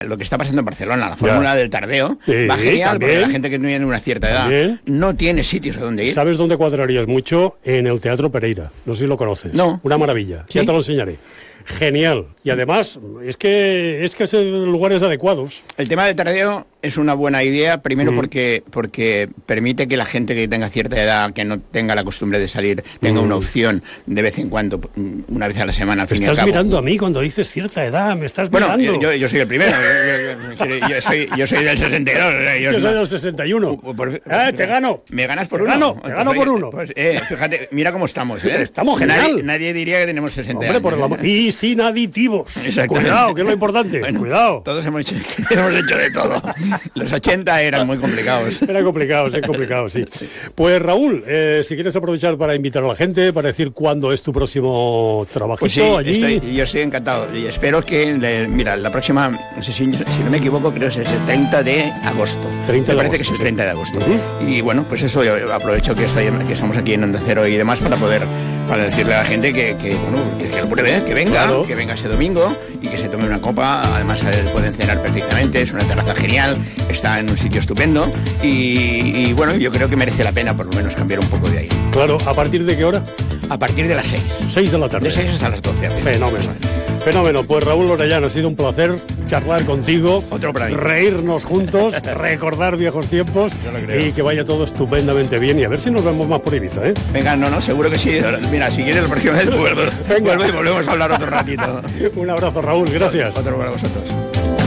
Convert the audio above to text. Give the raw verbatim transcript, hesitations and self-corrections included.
lo que está pasando en Barcelona, la fórmula Ya. del tardeo, Sí, va genial, también. porque la gente que tiene una cierta edad También. no tiene sitios a donde ir. ¿Sabes dónde cuadrarías mucho? En el Teatro Pereira. No sé si lo conoces. No. Una maravilla. ¿Sí? Ya te lo enseñaré. Genial. Y además, es que es que es en lugares adecuados. El tema del tardeo es una buena idea, primero Mm. porque, porque permite que la gente que tenga cierta edad, que no tenga la costumbre de salir, tenga Mm. una opción de vez en cuando, una vez a la semana, al Me fin y al estás cabo. mirando a mí cuando dices cierta edad. Me estás Bueno, mirando. yo, yo soy el primero. yo, yo- yo soy, yo soy del sesenta y dos. Yo, Yo soy no- del sesenta y uno. Por- por- Eh, te gano. ¿Me ganas por Te uno? gano, te Pues, gano por oye, uno. Pues, eh, fíjate, mira cómo estamos. ¿eh? Estamos Nadie- genial. Nadie, diría que tenemos sesenta Hombre, años. por el amor- y sin aditivos. Exactamente. Cuidado, que es lo importante. Bueno, Cuidado. Todos hemos hecho, hemos hecho de todo. Los ochenta eran muy complicados. Era complicado, sí, complicado, sí. Pues Raúl, eh, si quieres aprovechar para invitar a la gente, para decir cuándo es tu próximo trabajito Pues sí, allí. estoy- yo estoy encantado. Y espero que, le- mira, la próxima, no sé si, si no me equivoco, creo que es el treinta de agosto. treinta de me parece agosto, que es el sí. treinta de agosto. Ujú. Y bueno, pues eso, yo aprovecho que, estoy- que estamos aquí en Onda Cero y demás para poder para decirle a la gente que, que, bueno, que, que lo pruebe, que venga, Claro. que venga ese domingo y que se tome una copa. Además, eh, pueden cenar perfectamente, es una terraza genial, está en un sitio estupendo y, y bueno, yo creo que merece la pena por lo menos cambiar un poco de ahí. Claro, ¿a partir de qué hora? A partir de las seis. seis de la tarde. De seis hasta las doce. Fenómeno. Fenómeno. Pues Raúl Orellana, ha sido un placer charlar contigo, Otro para mí. reírnos juntos, recordar viejos tiempos Yo lo creo. y que vaya todo estupendamente bien y a ver si nos vemos más por Ibiza, ¿eh? Venga, no, no, seguro que sí. Mira, si quieres la próxima vez vuelvo, Venga. vuelvo y volvemos a hablar otro ratito. Un abrazo, Raúl, gracias. Otro para vosotros.